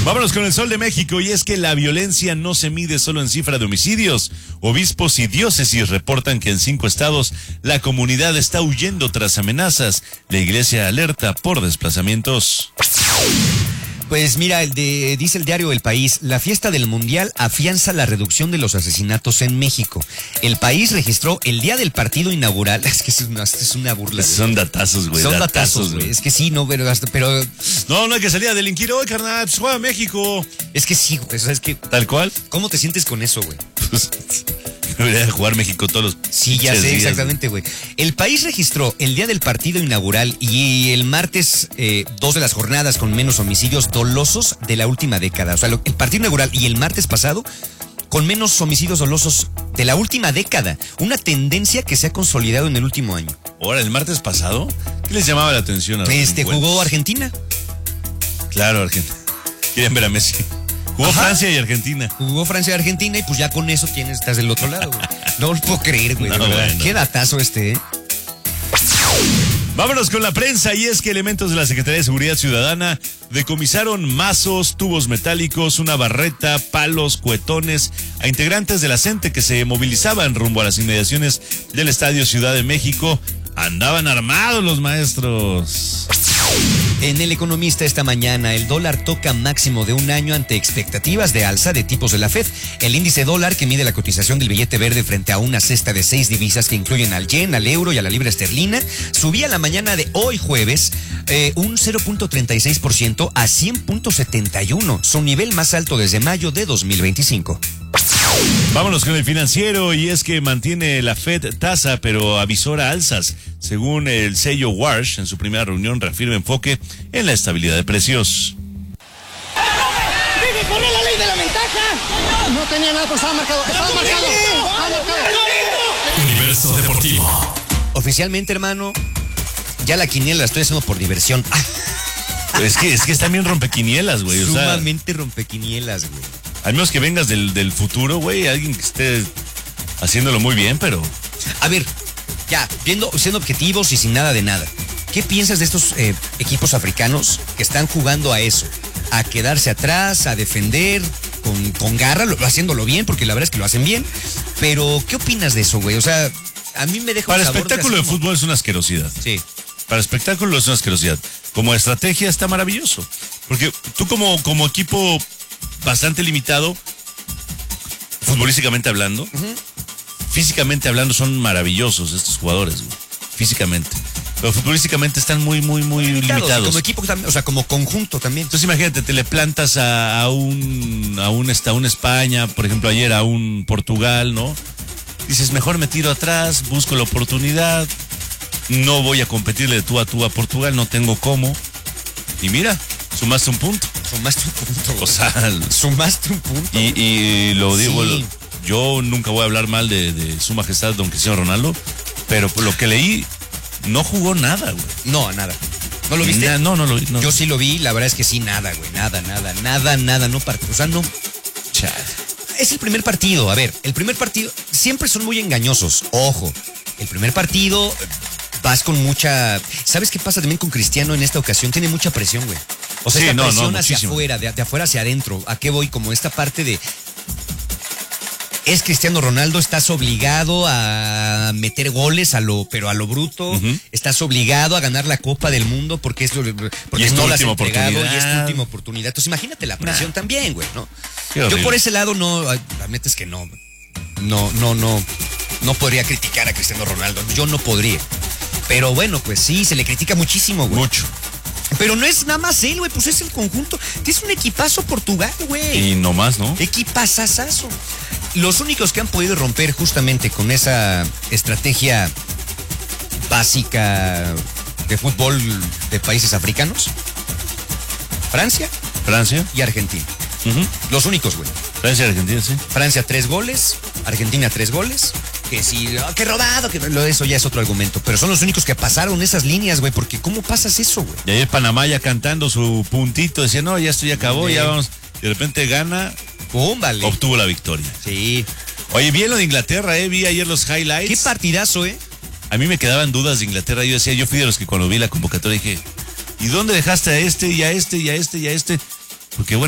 Vámonos con el Sol de México, y es que la violencia no se mide solo en cifra de homicidios. Obispos y diócesis reportan que en 5 estados la comunidad está huyendo tras amenazas. La iglesia alerta por desplazamientos. Pues mira, dice el diario El País, la fiesta del Mundial afianza la reducción de los asesinatos en México. El país registró el día del partido inaugural. Es que es una burla. Son datazos, güey. Son datazos, güey. Es que sí, no, pero... No hay que salir a delinquir hoy, carnal. Pues juega México. Es que sí, güey. Es que... ¿Tal cual? ¿Cómo te sientes con eso, güey? Pues... debería jugar México todos los... Sí, ya sé, exactamente, güey. El país registró el día del partido inaugural y el martes 2 de las jornadas con menos homicidios dolosos de la última década. O sea, el partido inaugural y el martes pasado con menos homicidios dolosos de la última década. Una tendencia que se ha consolidado en el último año. Ahora, el martes pasado, ¿qué les llamaba la atención a los delincuentes? Jugó Argentina. Claro, Argentina. Quieren ver a Messi. Jugó Francia y Argentina. Jugó Francia y Argentina y pues ya con eso estás del otro lado, güey. No lo puedo creer, güey. No, bueno. Qué datazo ¿eh? Vámonos con la prensa, y es que elementos de la Secretaría de Seguridad Ciudadana decomisaron mazos, tubos metálicos, una barreta, palos, cuetones a integrantes de la CENTE que se movilizaban rumbo a las inmediaciones del Estadio Ciudad de México. Andaban armados los maestros. En El Economista esta mañana, el dólar toca máximo de un año ante expectativas de alza de tipos de la FED. El índice dólar, que mide la cotización del billete verde frente a una cesta de 6 divisas que incluyen al yen, al euro y a la libra esterlina, subía la mañana de hoy jueves un 0.36% a 100.71, su nivel más alto desde mayo de 2025. Vámonos con el Financiero, y es que mantiene la FED tasa pero avisora alzas. Según el sello Warsh, en su primera reunión reafirma enfoque en la estabilidad de precios. ¡Deje correr la ley de la ventaja! No tenía nada, pero estaba marcado. Universo Deportivo. Oficialmente, hermano, ya la quiniela la estoy haciendo por diversión. Es que están bien rompequinielas, güey. Sumamente rompequinielas, güey. Al menos que vengas del futuro, güey, alguien que esté haciéndolo muy bien, pero... A ver, ya, siendo objetivos y sin nada de nada, ¿qué piensas de estos equipos africanos que están jugando a eso? A quedarse atrás, a defender con garra, haciéndolo bien, porque la verdad es que lo hacen bien, pero ¿qué opinas de eso, güey? O sea, a mí me deja... Para espectáculo de fútbol es una asquerosidad. Sí. Para espectáculo es una asquerosidad. Como estrategia está maravilloso, porque tú como equipo... bastante limitado, futbolísticamente hablando. Físicamente hablando son maravillosos estos jugadores, güey. Físicamente. Pero futbolísticamente están muy limitados. Como equipo también, o sea, como conjunto también. Entonces imagínate, te le plantas a un España, por ejemplo ayer a un Portugal, ¿no? Dices, mejor me tiro atrás, busco la oportunidad, no voy a competirle de tú a Portugal, no tengo cómo. Y mira, sumaste un punto. O sea, sumaste un punto. Y lo digo, sí. Yo nunca voy a hablar mal de su majestad don Cristiano Ronaldo, pero por lo que leí, no jugó nada, güey. No, nada. ¿No lo viste? No lo vi. No. Yo sí lo vi, la verdad es que sí, nada, güey. Nada. No o sea, no. Chale. Es el primer partido. A ver, el primer partido siempre son muy engañosos. Ojo, el primer partido vas con mucha... ¿Sabes qué pasa también con Cristiano en esta ocasión? Tiene mucha presión, güey. O sea, sí, esta presión hacia afuera, de afuera hacia adentro. ¿A qué voy? Como esta parte de... Es Cristiano Ronaldo, estás obligado a meter goles pero a lo bruto. Estás obligado a ganar la Copa del Mundo porque no la has entregado y es tu última oportunidad. Entonces imagínate la presión también, güey, ¿no? Yo por ese lado no, la neta es que no podría criticar a Cristiano Ronaldo. Yo no podría. Pero bueno, pues sí, se le critica muchísimo, güey. Mucho. Pero no es nada más él, güey, pues es el conjunto. Tienes un equipazo Portugal, güey. Y no más, ¿no? Equipazazazo. Los únicos que han podido romper justamente con esa estrategia básica de fútbol de países africanos, Francia y Argentina. Los únicos, güey. Francia y Argentina, sí. Francia 3 goles, Argentina 3 goles. Que sí, qué robado, eso ya es otro argumento. Pero son los únicos que pasaron esas líneas, güey, porque ¿cómo pasas eso, güey? Y ayer Panamá ya cantando su puntito, decía, no, ya esto ya acabó, ya vamos. Y de repente gana, ¡pum, vale! Obtuvo la victoria. Sí. Oye, bien lo de Inglaterra, vi ayer los highlights. Qué partidazo, A mí me quedaban dudas de Inglaterra. Yo fui de los que cuando vi la convocatoria dije, ¿y dónde dejaste a este, y a este, y a este, y a este? Porque bueno,